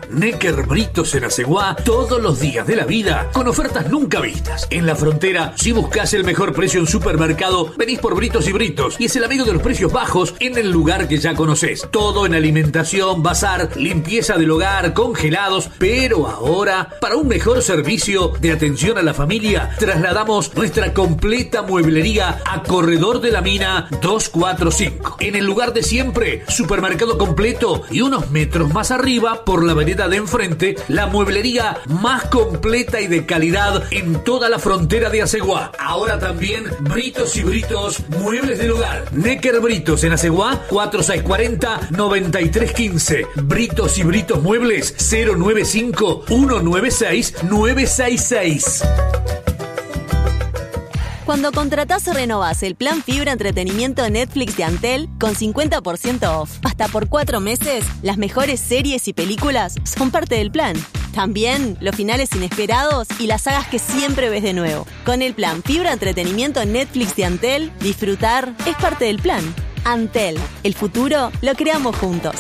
Necker Britos en Aceguá, todos los días de la vida, con ofertas nunca vistas. En La Frontera, si buscas el mejor precio en supermercado, venís por Britos y Britos, y es el amigo de los precios bajos en el lugar que ya conoces. Todo en alimentación, bazar, limpieza del hogar, congelados, pero ahora, para un mejor servicio de atención a la familia, trasladamos nuestra completa mueblería a Corredor de la Mina 245. En el lugar de siempre, supermercado completo y unos metros más arriba, por la vereda de enfrente, la mueblería más completa y de calidad en toda la Frontera de Aceguá. Ahora también Britos y Britos, muebles del hogar. Necker Britos en Aceguá, 4640-9315. Britos y Britos Muebles, 095-196-966. Cuando contratás o renovás el plan Fibra Entretenimiento de Netflix de Antel con 50% off, hasta por 4 meses, las mejores series y películas son parte del plan. También los finales inesperados y las sagas que siempre ves de nuevo. Con el plan Fibra Entretenimiento en Netflix de Antel, disfrutar es parte del plan. Antel, el futuro lo creamos juntos.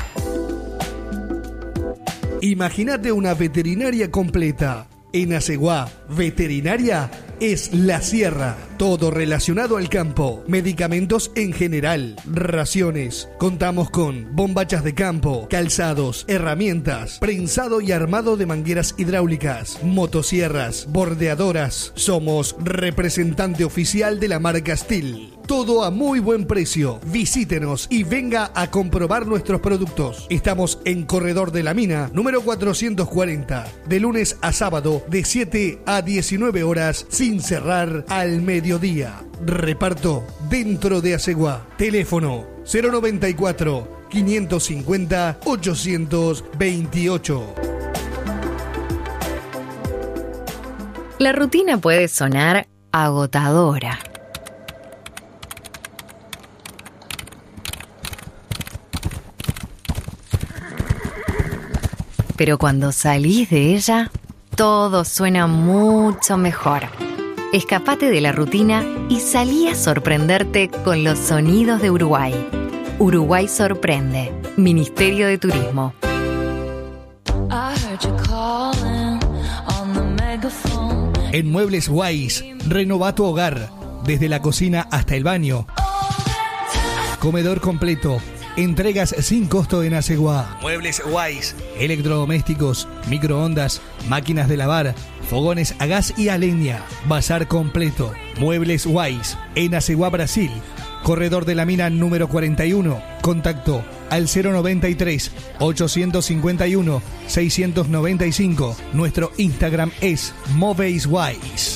Imagínate una veterinaria completa. En Aceguá, veterinaria es La Sierra. Todo relacionado al campo. Medicamentos en general. Raciones. Contamos con bombachas de campo, calzados, herramientas, prensado y armado de mangueras hidráulicas, motosierras, bordeadoras. Somos representante oficial de la marca Steel. Todo a muy buen precio. Visítenos y venga a comprobar nuestros productos. Estamos en Corredor de la Mina, número 440. De lunes a sábado, de 7 a 19 horas, sin cerrar al mediodía. Reparto dentro de Aceguá. Teléfono 094 550 828. La rutina puede sonar agotadora. Pero cuando salís de ella, todo suena mucho mejor. Escapate de la rutina y salí a sorprenderte con los sonidos de Uruguay. Uruguay sorprende. Ministerio de Turismo. En Muebles Wise, renova tu hogar, desde la cocina hasta el baño. Comedor completo. Entregas sin costo en Aceguá. Muebles Wise. Electrodomésticos, microondas, máquinas de lavar, fogones a gas y a leña. Bazar completo. Muebles Wise. En Aceguá, Brasil. Corredor de la Mina número 41. Contacto al 093 851 695. Nuestro Instagram es Moveiswise.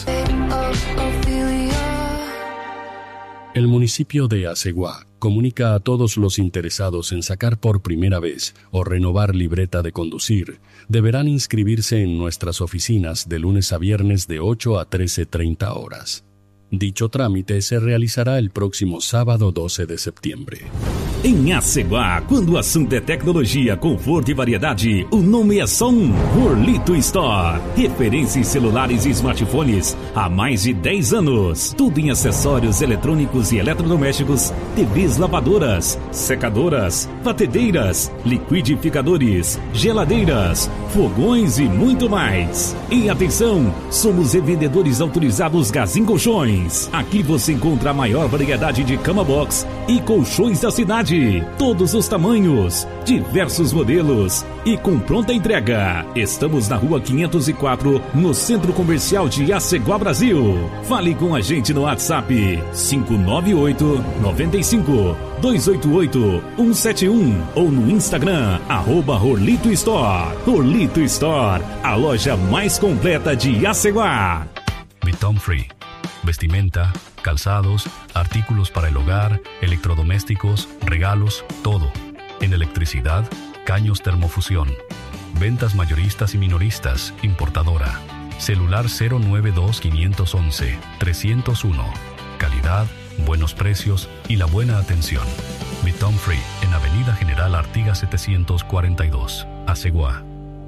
El municipio de Aceguá comunica a todos los interesados en sacar por primera vez o renovar libreta de conducir. Deberán inscribirse en nuestras oficinas de lunes a viernes de 8 a 13:30 horas. Dicho trámite se realizará el próximo sábado 12 de septiembre. Em Aceguá, quando o assunto é tecnologia, conforto e variedade, o nome é só um: Horlito Store. Referência em celulares e smartphones há mais de 10 anos. Tudo em acessórios eletrônicos e eletrodomésticos, TVs lavadoras, secadoras, batedeiras, liquidificadores, geladeiras, fogões e muito mais. E atenção, somos revendedores autorizados Gazin Colchões. Aqui você encontra a maior variedade de cama box e colchões da cidade. Todos os tamanhos, diversos modelos e com pronta entrega. Estamos na rua 504, no Centro Comercial de Aceguá, Brasil. Fale com a gente no WhatsApp 598 95 288 171 ou no Instagram @Horlito Store. Horlito Store, a loja mais completa de Aceguá. Bitom Free. Vestimenta, calzados, artículos para el hogar, electrodomésticos, regalos, todo. En electricidad, caños termofusión. Ventas mayoristas y minoristas, importadora. Celular 092-511-301. Calidad, buenos precios y la buena atención. Bitom Free, en Avenida General Artigas 742, Aceguá.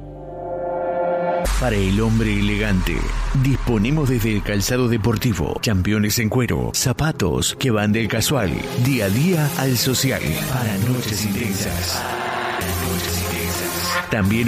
Para el hombre elegante, disponemos desde el calzado deportivo, championes en cuero, zapatos que van del casual, día a día al social, para noches intensas. También